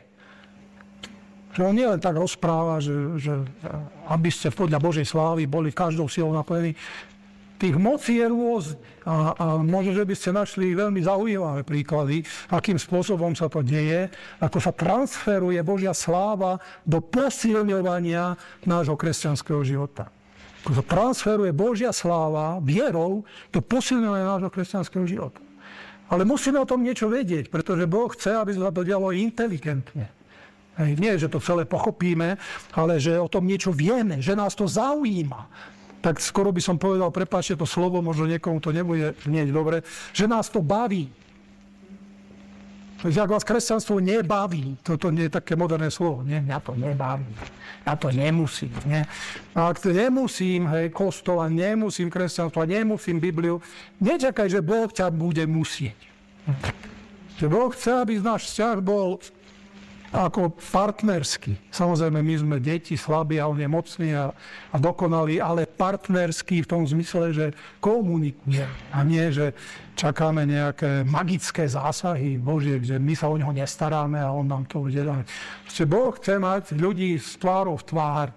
Že on nie len tak rozpráva, že, že aby ste podľa Božej slávy boli každou silou naplnení. Tých mocí je rôzne. A, a možno, že by ste našli veľmi zaujímavé príklady, akým spôsobom sa to deje, ako sa transferuje Božia sláva do posilňovania nášho kresťanského života. Ako sa transferuje Božia sláva vierou do posilňovania nášho kresťanského života. Ale musíme o tom niečo vedieť, pretože Boh chce, aby sa to dialo inteligentne. Hej, nie, že to celé pochopíme, ale že o tom niečo vieme, že nás to zaujíma. Tak skoro by som povedal, prepáčte to slovo, možno niekomu to nebude znieť dobre, že nás to baví. Takže ak vás kresťanstvo nebaví, toto nie je také moderné slovo, nie, mňa to nebaví, ja to nemusím, nie. A ak to nemusím, hej, kostola, nemusím kresťanstva, nemusím Bibliu, nečakaj, že Boh ťa bude musieť. Že Boh chce, aby náš vzťah bol ako partnerský. Samozrejme, my sme deti, slabí a on je mocný a, a dokonalý, ale partnerský v tom zmysle, že komunikuje. A nie, že čakáme nejaké magické zásahy Božie, že my sa o neho nestaráme a on nám to bude dať. Boh chce mať ľudí z tvárou v tvár.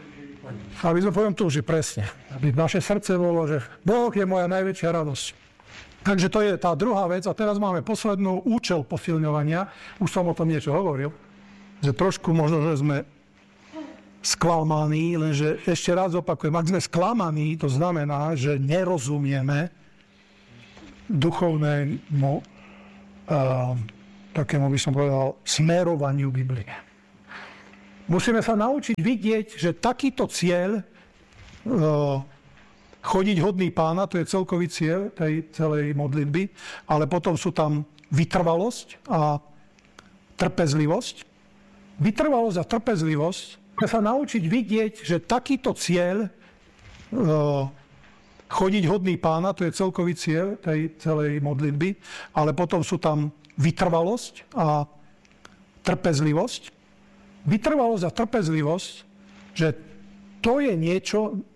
Aby sme poviem tu, že presne. Aby naše srdce bolo, že Boh je moja najväčšia radosť. Takže to je tá druhá vec. A teraz máme poslednú účel posilňovania. Už som o tom niečo hovoril. Že trošku možno, že sme sklamaní, lenže ešte raz opakujem, ak sme sklamaní, to znamená, že nerozumieme duchovnému, uh, takému by som povedal, smerovaniu Biblie. Musíme sa naučiť vidieť, že takýto cieľ uh, chodiť hodný Pána, to je celkový cieľ tej celej modlitby, ale potom sú tam vytrvalosť a trpezlivosť. Vytrvalosť a trpezlivosť, chceme sa naučiť vidieť, že takýto cieľ, chodiť hodný Pána, to je celkový cieľ tej celej modlitby, ale potom sú tam vytrvalosť a trpezlivosť. Vytrvalosť a trpezlivosť, že to je niečo,